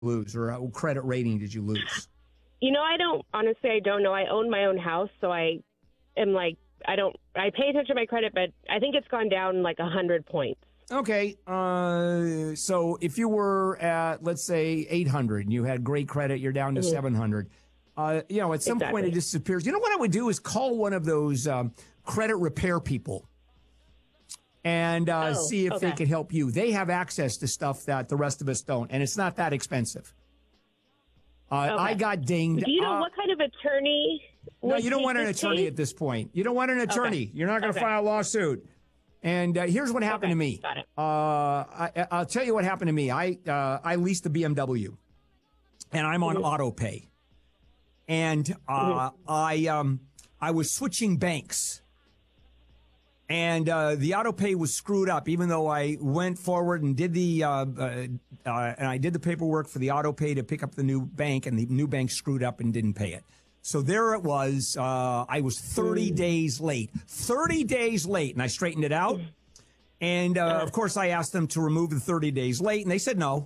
lose, or credit rating did you lose? I don't know. I own my own house, so I am like, I pay attention to my credit, but I think it's gone down like 100 points. Okay. So if you were at, let's say, 800 and you had great credit, you're down to 700. At some point it disappears. You know what I would do is call one of those credit repair people and see if they can help you. They have access to stuff that the rest of us don't, and it's not that expensive. I got dinged. Do you know what kind of attorney? No, you don't want an attorney at this point. You don't want an attorney. Okay. You're not going to file a lawsuit. And here's what happened to me. Got it. I'll tell you what happened to me. I leased a BMW, and I'm on auto pay. And I was switching banks, and the auto pay was screwed up. Even though I went forward and did and I did the paperwork for the auto pay to pick up the new bank, and the new bank screwed up and didn't pay it. So there it was. I was 30 days late. 30 days late, and I straightened it out. And of course, I asked them to remove the 30 days late, and they said no.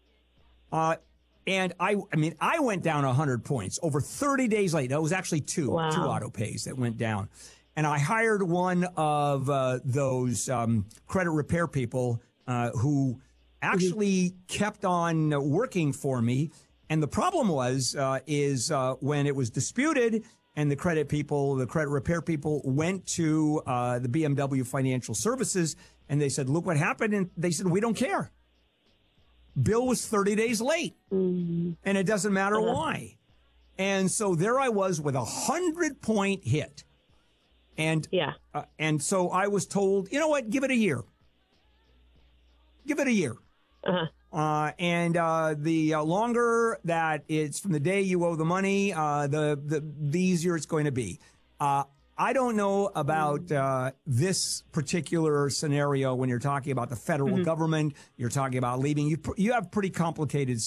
And I went down 100 points over 30 days late. That was actually two auto pays that went down. And I hired one of those credit repair people who actually kept on working for me. And the problem was when it was disputed and the credit repair people went to the BMW Financial Services and they said, look what happened. And they said, we don't care. Bill was 30 days late, and it doesn't matter why. And so there I was with 100-point hit. And so I was told, you know what, give it a year. Give it a year. And the longer that it's from the day you owe the money, the easier it's going to be. I don't know about this particular scenario when you're talking about the federal government. You're talking about leaving. You have pretty complicated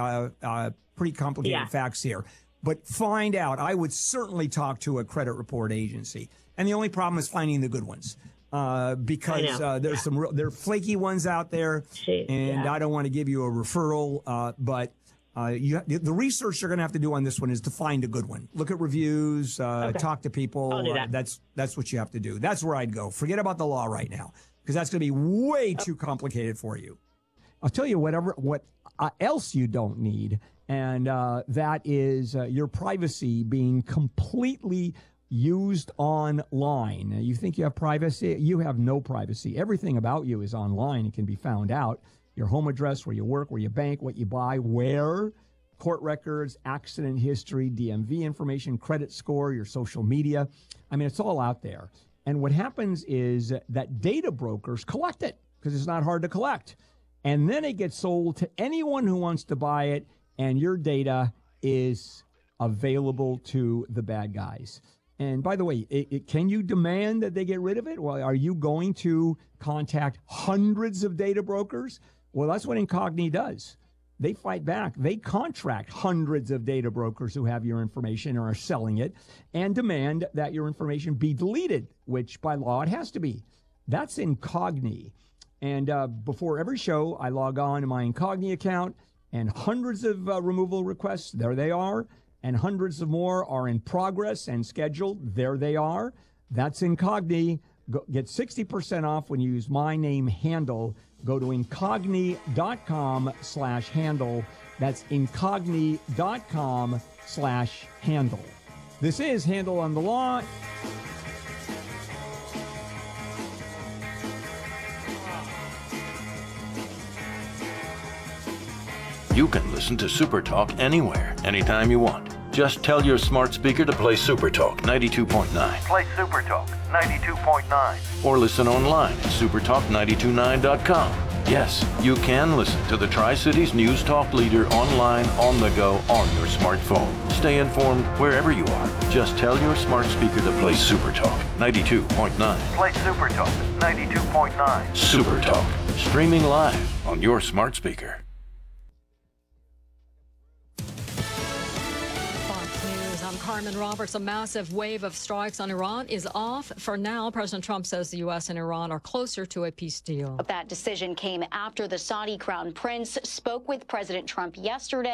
facts here. But find out. I would certainly talk to a credit report agency. And the only problem is finding the good ones. Because there's there are flaky ones out there, and I don't want to give you a referral, but the research you're going to have to do on this one is to find a good one. Look at reviews, talk to people. I'll do that. That's what you have to do. That's where I'd go. Forget about the law right now, because that's going to be way too complicated for you. I'll tell you what else you don't need, and that is your privacy being completely used online. You think you have privacy? You have no privacy. Everything about you is online. It can be found out. Your home address, where you work, where you bank, what you buy, where, court records, accident history, DMV information, credit score, your social media. I mean, it's all out there. And what happens is that data brokers collect it because it's not hard to collect. And then it gets sold to anyone who wants to buy it, and your data is available to the bad guys. And by the way, can you demand that they get rid of it? Well, are you going to contact hundreds of data brokers? Well, that's what Incogni does. They fight back. They contract hundreds of data brokers who have your information or are selling it and demand that your information be deleted, which by law it has to be. That's Incogni. And before every show, I log on to my Incogni account, and hundreds of removal requests, there they are. And hundreds of more are in progress and scheduled. There they are. That's Incogni. Get 60% off when you use my name, Handel. Go to incogni.com/handle. That's incogni.com/handle. This is Handel on the Law. You can listen to Super Talk anywhere, anytime you want. Just tell your smart speaker to play Super Talk 92.9. Play Super Talk 92.9. Or listen online at supertalk929.com. Yes, you can listen to the Tri-Cities News Talk leader online, on the go, on your smartphone. Stay informed wherever you are. Just tell your smart speaker to play Super Talk 92.9. Play Super Talk 92.9. Super Talk, streaming live on your smart speaker. Carmen Roberts, a massive wave of strikes on Iran is off. For now, President Trump says the U.S. and Iran are closer to a peace deal. That decision came after the Saudi crown prince spoke with President Trump yesterday.